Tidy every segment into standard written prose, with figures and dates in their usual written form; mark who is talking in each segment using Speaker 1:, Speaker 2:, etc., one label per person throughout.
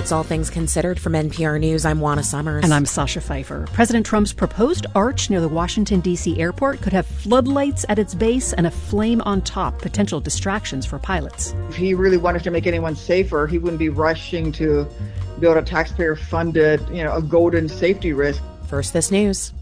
Speaker 1: It's All Things Considered from NPR News. I'm Juana Summers.
Speaker 2: And I'm Sasha Pfeiffer. President Trump's proposed arch near the Washington, D.C. airport could have floodlights at its base and a flame on top, potential distractions for pilots.
Speaker 3: If he really wanted to make anyone safer, he wouldn't be rushing to build a taxpayer-funded, a golden safety risk.
Speaker 1: First, this news.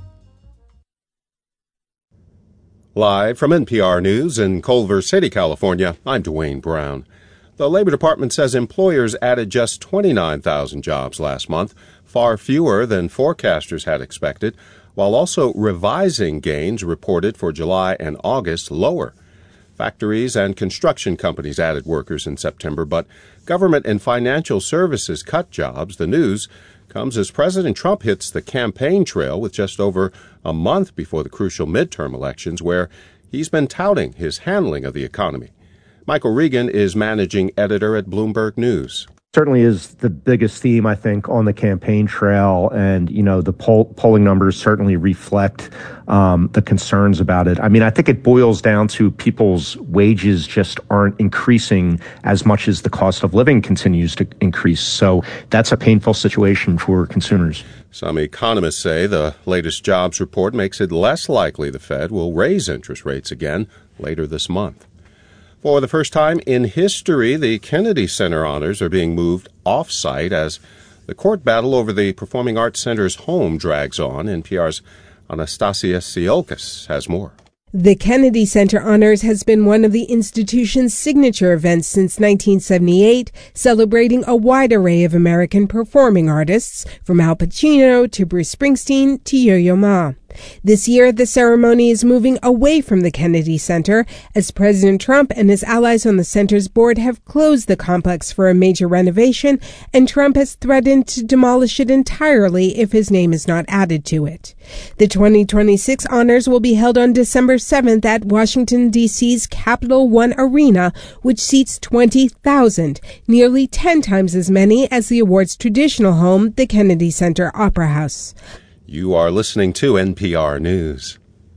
Speaker 4: Live from NPR News in Culver City, California, I'm Dwayne Brown. The Labor Department says employers added just 29,000 jobs last month, far fewer than forecasters had expected, while also revising gains reported for July and August lower. Factories and construction companies added workers in September, but government and financial services cut jobs. The news comes as President Trump hits the campaign trail with just over a month before the crucial midterm elections, where he's been touting his handling of the economy. Michael Regan is managing editor at Bloomberg News.
Speaker 5: Certainly is the biggest theme, I think, on the campaign trail. And, the polling numbers certainly reflect the concerns about it. I mean, I think it boils down to people's wages just aren't increasing as much as the cost of living continues to increase. So that's a painful situation for consumers.
Speaker 4: Some economists say the latest jobs report makes it less likely the Fed will raise interest rates again later this month. For the first time in history, the Kennedy Center honors are being moved off-site as the court battle over the Performing Arts Center's home drags on. NPR's Anastasia Tsiolkas has more.
Speaker 6: The Kennedy Center Honors has been one of the institution's signature events since 1978, celebrating a wide array of American performing artists, from Al Pacino to Bruce Springsteen to Yo-Yo Ma. This year, the ceremony is moving away from the Kennedy Center as President Trump and his allies on the center's board have closed the complex for a major renovation, and Trump has threatened to demolish it entirely if his name is not added to it. The 2026 honors will be held on December 7th at Washington, D.C.'s Capital One Arena, which seats 20,000, nearly 10 times as many as the award's traditional home, the Kennedy Center Opera House.
Speaker 4: You are listening to NPR News.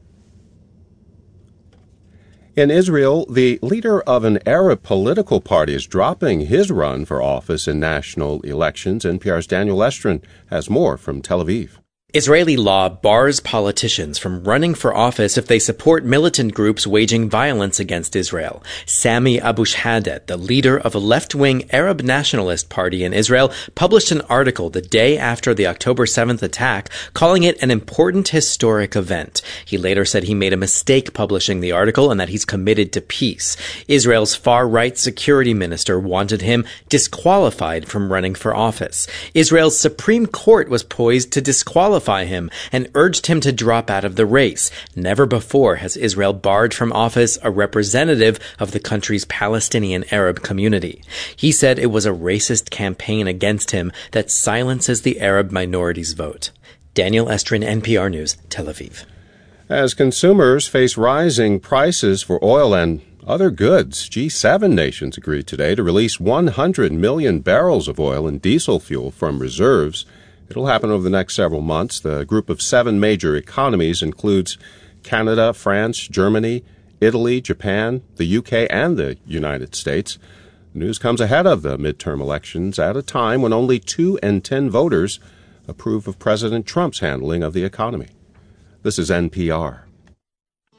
Speaker 4: In Israel, the leader of an Arab political party is dropping his run for office in national elections. NPR's Daniel Estrin has more from Tel Aviv.
Speaker 7: Israeli law bars politicians from running for office if they support militant groups waging violence against Israel. Sami Abu Shahada, the leader of a left-wing Arab nationalist party in Israel, published an article the day after the October 7th attack, calling it an important historic event. He later said he made a mistake publishing the article and that he's committed to peace. Israel's far-right security minister wanted him disqualified from running for office. Israel's Supreme Court was poised to disqualify him and urged him to drop out of the race. Never before has Israel barred from office a representative of the country's Palestinian Arab community. He said it was a racist campaign against him that silences the Arab minority's vote. Daniel Estrin, NPR News, Tel Aviv.
Speaker 4: As consumers face rising prices for oil and other goods, G7 nations agreed today to release 100 million barrels of oil and diesel fuel from reserves. It'll happen over the next several months. The group of 7 major economies includes Canada, France, Germany, Italy, Japan, the UK, and the United States. The news comes ahead of the midterm elections at a time when only 2 in 10 voters approve of President Trump's handling of the economy. This is NPR.